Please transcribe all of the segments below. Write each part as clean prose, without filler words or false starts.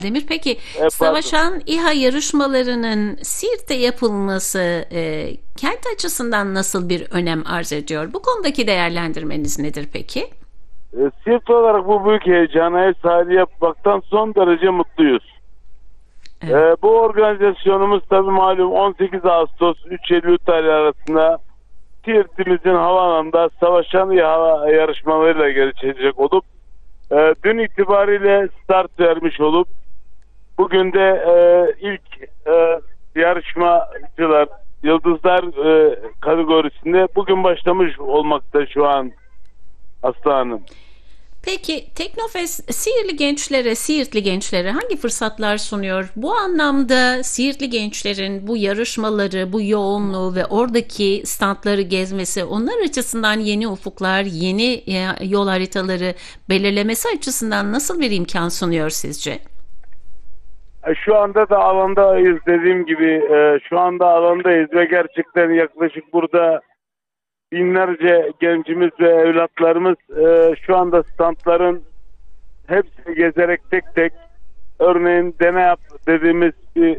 Demir, peki Pardon. Savaşan İHA yarışmalarının Siirt'te yapılması kent açısından nasıl bir önem arz ediyor? Bu konudaki değerlendirmeniz nedir peki? Siirt olarak bu büyük heyecana ev sahibi yapmaktan son derece mutluyuz. Evet. Bu organizasyonumuz tabii malum 18 Ağustos 3 Eylül tarihi arasında Siirt'imizin havaalanında Savaşan İHA yarışmalarıyla gerçekleşecek olup dün itibariyle start vermiş olup bugün de ilk yarışmacılar Yıldızlar kategorisinde bugün başlamış olmakta şu an Aslı Hanım. Peki Teknofest Siirtli gençlere hangi fırsatlar sunuyor? Bu anlamda Siirtli gençlerin bu yarışmaları, bu yoğunluğu ve oradaki standları gezmesi onlar açısından yeni ufuklar, yeni yol haritaları belirlemesi açısından nasıl bir imkan sunuyor sizce? Şu anda da alandayız dediğim gibi şu anda alandayız ve gerçekten yaklaşık burada binlerce gencimiz ve evlatlarımız şu anda standların hepsini gezerek tek tek örneğin deney yap dediğimiz bir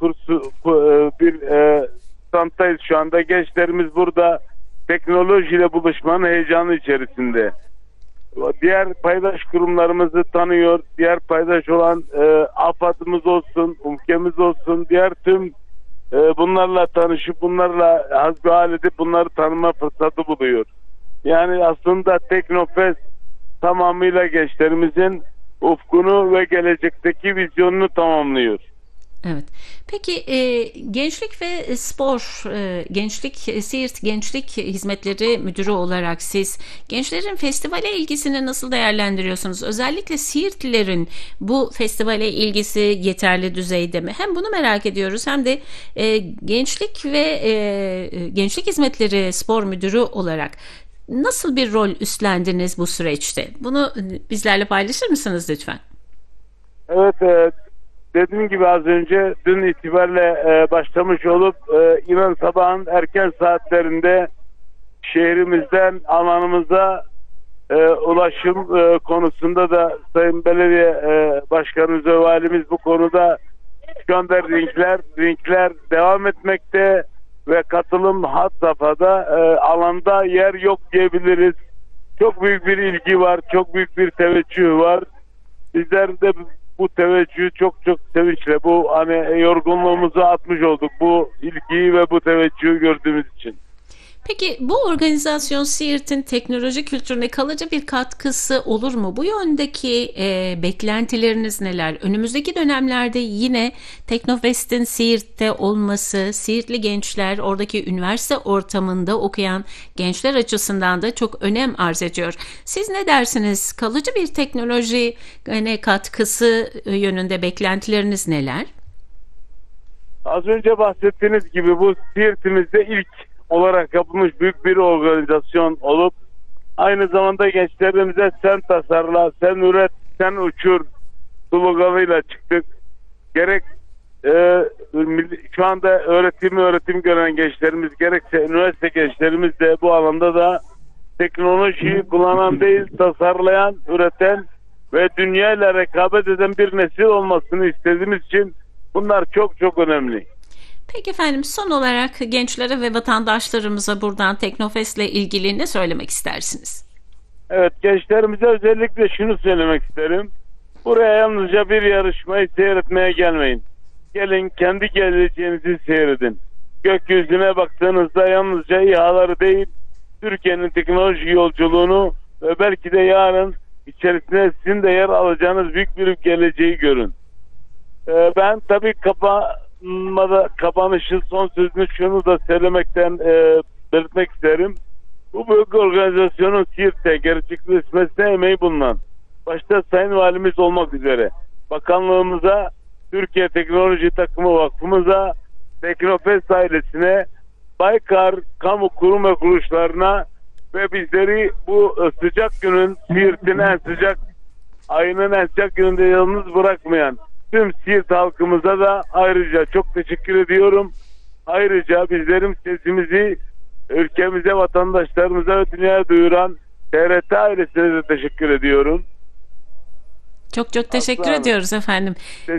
standtayız şu anda. Gençlerimiz burada teknolojiyle buluşmanın heyecanı içerisinde. Diğer paydaş kurumlarımızı tanıyor. Diğer paydaş olan AFAD'ımız olsun, UMKE'miz olsun, diğer tüm bunlarla tanışıp bunlarla hasbihal edip bunları tanıma fırsatı buluyor. Yani aslında Teknofest tamamıyla gençlerimizin ufkunu ve gelecekteki vizyonunu tamamlıyor. Evet. Peki gençlik ve spor, Siirt Gençlik Hizmetleri Müdürü olarak siz gençlerin festivale ilgisini nasıl değerlendiriyorsunuz? Özellikle Siirtlilerin bu festivale ilgisi yeterli düzeyde mi? Hem bunu merak ediyoruz hem de gençlik ve Gençlik Hizmetleri Spor Müdürü olarak nasıl bir rol üstlendiniz bu süreçte? Bunu bizlerle paylaşır mısınız lütfen? Evet, dediğim gibi az önce dün itibariyle başlamış olup inan sabahın erken saatlerinde şehrimizden alanımıza ulaşım konusunda da Sayın Belediye Başkanımız ve Valimiz bu konuda şu anda ringler devam etmekte ve katılım had safhada, alanda yer yok diyebiliriz. Çok büyük bir ilgi var, çok büyük bir teveccüh var. Bizler de bu teveccühü çok sevinçle, bu hani yorgunluğumuzu atmış olduk bu ilgiyi ve bu teveccühü gördüğümüz için. Peki bu organizasyon Siirt'in teknoloji kültürüne kalıcı bir katkısı olur mu? Bu yöndeki beklentileriniz neler? Önümüzdeki dönemlerde yine Teknofest'in Siirt'te olması, Siirtli gençler, oradaki üniversite ortamında okuyan gençler açısından da çok önem arz ediyor. Siz ne dersiniz? Kalıcı bir teknoloji katkısı yönünde beklentileriniz neler? Az önce bahsettiğiniz gibi bu Siirt'imizde ilk olarak yapılmış büyük bir organizasyon olup aynı zamanda gençlerimize sen tasarla, sen üret, sen uçur sloganıyla çıktık. Gerek şu anda öğretim gören gençlerimiz gerekse üniversite gençlerimiz de bu alanda da teknolojiyi kullanan değil, tasarlayan, üreten ve dünyayla rekabet eden bir nesil olmasını istediğimiz için bunlar çok önemli. Peki efendim, son olarak gençlere ve vatandaşlarımıza buradan Teknofest'le ilgili ne söylemek istersiniz? Evet, gençlerimize özellikle şunu söylemek isterim. Buraya yalnızca bir yarışmayı seyretmeye gelmeyin. Gelin kendi geleceğinizi seyredin. Gökyüzüne baktığınızda yalnızca İHA'ları değil, Türkiye'nin teknoloji yolculuğunu ve belki de yarın içerisinde sizin de yer alacağınız büyük bir geleceği görün. Ben tabii kapanışın son sözünü şunu da söylemekten belirtmek isterim. Bu büyük organizasyonun Siirt'te gerçekleşmesine emeği bulunan başta Sayın Valimiz olmak üzere bakanlığımıza, Türkiye Teknoloji Takımı Vakfımıza, Teknofest ailesine, Baykar kamu kurum ve kuruluşlarına ve bizleri bu sıcak günün, Siirt'in en sıcak ayının en sıcak gününde yalnız bırakmayan tüm Siirt halkımıza da ayrıca çok teşekkür ediyorum. Ayrıca bizlerin sesimizi ülkemize, vatandaşlarımıza ve dünyaya duyuran TRT ailesine de teşekkür ediyorum. Çok çok teşekkür Aslı Hanım. ediyoruz efendim.